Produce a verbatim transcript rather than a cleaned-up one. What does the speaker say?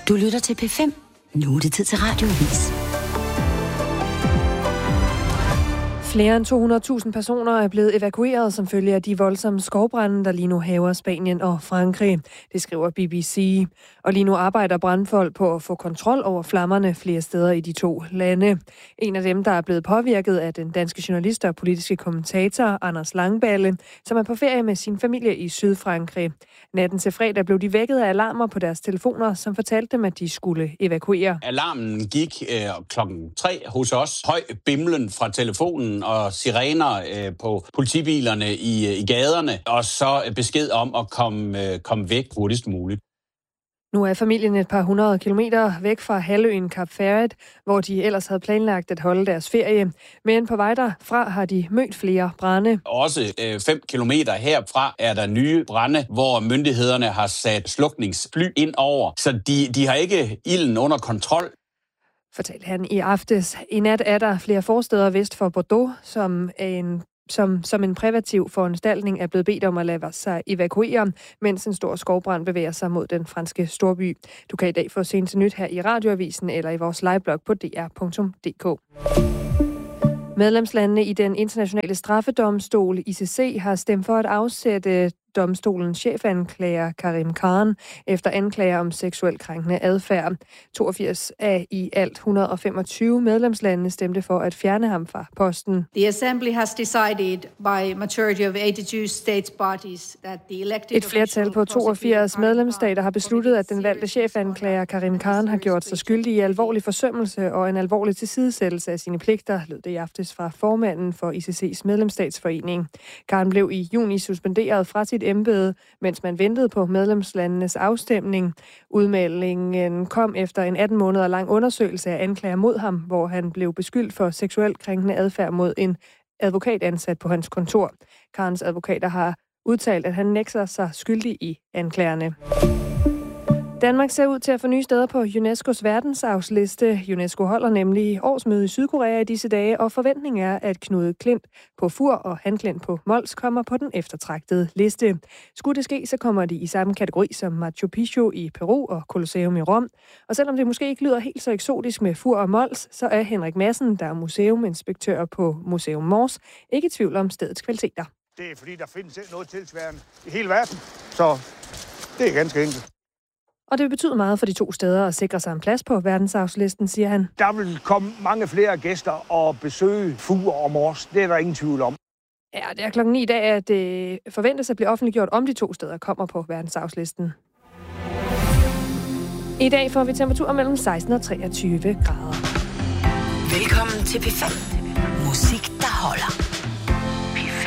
Du lytter til P fem. Nu er det tid til Radioavis. Flere end to hundrede tusind personer er blevet evakueret som følge af de voldsomme skovbrande, der lige nu hærger Spanien og Frankrig. Det skriver B B C. Og lige nu arbejder brandfolk på at få kontrol over flammerne flere steder i de to lande. En af dem, der er blevet påvirket, er den danske journalist og politiske kommentator Anders Langballe, som er på ferie med sin familie i Sydfrankrig. Natten til fredag blev de vækket af alarmer på deres telefoner, som fortalte dem, at de skulle evakuere. Alarmen gik øh, klokken tre hos os. Høj bimlen fra telefonen og sirener øh, på politibilerne i, i gaderne, og så besked om at komme, øh, komme væk hurtigst muligt. Nu er familien et par hundrede kilometer væk fra halvøen Kap Farret, hvor de ellers havde planlagt at holde deres ferie. Men på vej derfra har de mødt flere brande. Også øh, fem kilometer herfra er der nye brande, hvor myndighederne har sat slukningsfly ind over. Så de, de har ikke ilden under kontrol. Fortalte han i aftes. I nat er der flere forsteder vest for Bordeaux, som er en Som, som en præventiv foranstaltning er blevet bedt om at lade sig evakuere, mens en stor skovbrand bevæger sig mod den franske storby. Du kan i dag få seneste nyt her i Radioavisen eller i vores liveblog på d r punktum d k. Medlemslandene i den internationale straffedomstol I C C har stemt for at afsætte domstolens chefanklager Karim Khan efter anklager om seksuelt krænkende adfærd. toogfirs af i alt et hundrede og femogtyve medlemslande stemte for at fjerne ham fra posten. The Assembly has decided by majority of eighty-two states bodies that the elected Et flertal på toogfirs medlemsstater har besluttet, at den valgte chefanklager Karim Khan har gjort sig skyldig i alvorlig forsømmelse og en alvorlig tilsidesættelse af sine pligter, lød det i aftes fra formanden for I C C's medlemsstatsforening. Khan blev i juni suspenderet fra sit embede, mens man ventede på medlemslandenes afstemning. Udmeldingen kom efter en atten måneder lang undersøgelse af anklager mod ham, hvor han blev beskyldt for seksuelt krænkende adfærd mod en advokat ansat på hans kontor. Khans advokater har udtalt, at han nægter sig skyldig i anklagerne. Danmark ser ud til at få nye steder på UNESCO's verdensarvsliste. UNESCO holder nemlig årsmøde i Sydkorea i disse dage, og forventningen er, at Knud Klint på Fur og Han Klint på Mols kommer på den eftertragtede liste. Skulle det ske, så kommer de i samme kategori som Machu Picchu i Peru og Colosseum i Rom. Og selvom det måske ikke lyder helt så eksotisk med Fur og Mols, så er Henrik Madsen, der er museuminspektør på Museum Mors, ikke i tvivl om stedets kvaliteter. Det er fordi, der findes ikke noget tilsvarende i hele verden, så det er ganske enkelt. Og det betyder meget for de to steder at sikre sig en plads på verdensarvslisten, siger han. Der vil komme mange flere gæster og besøge Fur og Mors. Det er der ingen tvivl om. Ja, det er klokken ni i dag, at det forventes at blive offentliggjort, om de to steder kommer på verdensarvslisten. I dag får vi temperaturer mellem seksten og treogtyve grader. Velkommen til P fem.